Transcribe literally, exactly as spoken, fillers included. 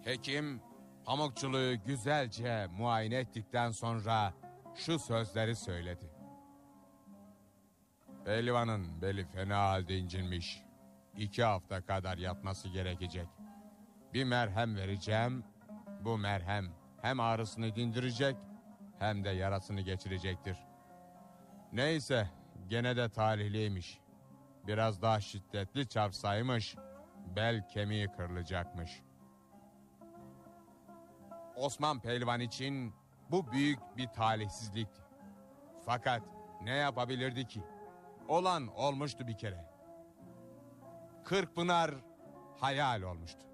Hekim Pamukçuluğu güzelce muayene ettikten sonra şu sözleri söyledi. Pehlivanın beli fena halde incinmiş. İki hafta kadar yatması gerekecek. Bir merhem vereceğim. Bu merhem hem ağrısını dindirecek hem de yarasını geçirecektir. Neyse, gene de talihliymiş. Biraz daha şiddetli çarpsaymış bel kemiği kırılacakmış. Osman Pehlivan için bu büyük bir talihsizlikti. Fakat ne yapabilirdi ki? Olan olmuştu bir kere. Kırkpınar hayal olmuştu.